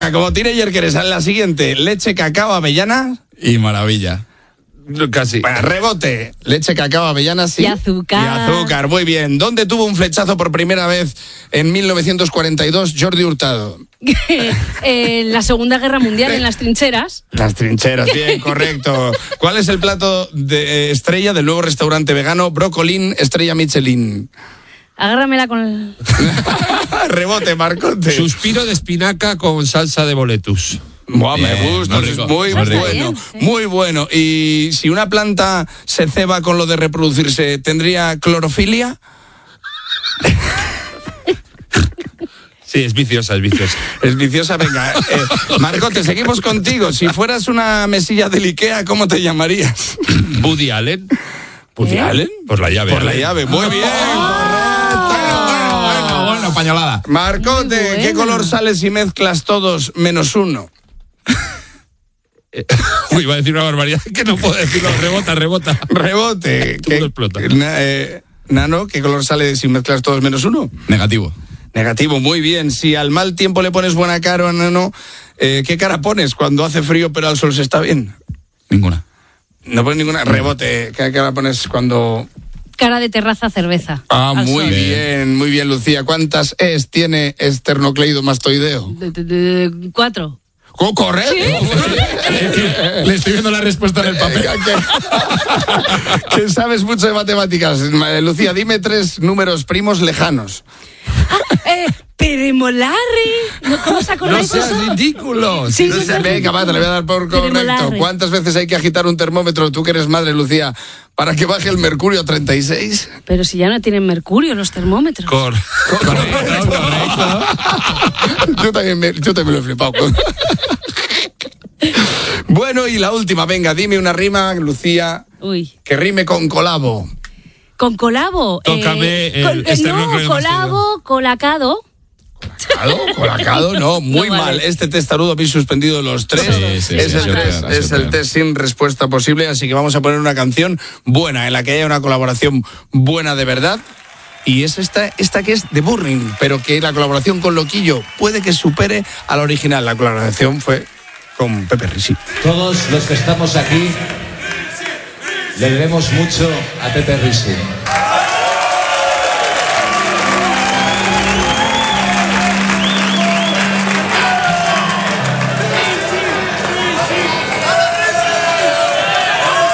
Como teenager que eres, la siguiente, leche, cacao, avellana. Y maravilla. Casi. Bueno, rebote, leche, cacao, avellanas y azúcar. Y azúcar, muy bien. ¿Dónde tuvo un flechazo por primera vez en 1942 Jordi Hurtado? En la Segunda Guerra Mundial, en las trincheras. Las trincheras, bien, correcto. ¿Cuál es el plato de estrella del nuevo restaurante vegano Brocolín Estrella Michelin? Agárramela con el... Rebote, Marcote. Suspiro de espinaca con salsa de boletus. Buah, me gusta, es muy bueno, bien, sí. Muy bueno. Y si una planta se ceba con lo de reproducirse, ¿tendría clorofilia? Sí, es viciosa. Es viciosa, venga. Marcote, seguimos contigo. Si fueras una mesilla del Ikea, ¿cómo te llamarías? Woody Allen. ¿Woody Allen? Por la llave. Por la llave, muy bien. Bueno, pañolada. Marcote, ¿qué color sale si mezclas todos menos uno? Uy, iba a decir una barbaridad que no puedo decirlo. Rebota. Rebote. Todo explota. Nano, ¿qué color sale si mezclas todos menos uno? Negativo, muy bien. Si al mal tiempo le pones buena cara, Nano, ¿qué cara pones cuando hace frío pero al sol se está bien? Ninguna. No pones ninguna. Rebote. ¿Qué cara pones cuando...? Cara de terraza, cerveza. Muy bien, Lucía. ¿Cuántas es tiene esternocleidomastoideo? 4. ¿Correcto? ¿Sí? Le estoy viendo la respuesta en el papel. Que sabes mucho de matemáticas. Lucía, dime 3 números primos lejanos. Peremolare. ¿Cómo se acordáis? No seas ridículo. Sí, no sé, venga, va, te le voy a dar por correcto. ¿Cuántas veces hay que agitar un termómetro, tú que eres madre, Lucía, para que baje el mercurio a 36? Pero si ya no tienen mercurio los termómetros. Correcto. Yo también lo he flipado. Bueno, y la última, venga, dime una rima, Lucía, que rime con colabo. ¿Con colabo? Tócame colabo, colacado. ¿Colacado? No, muy no, mal. Vale. Este testarudo habéis suspendido los 3. Sí, es el test sin respuesta posible, así que vamos a poner una canción buena, en la que haya una colaboración buena de verdad. Y es esta que es de Burning, pero que la colaboración con Loquillo puede que supere a la original. La colaboración fue con Pepe Risi. Todos los que estamos aquí le debemos mucho a Pepe Risi.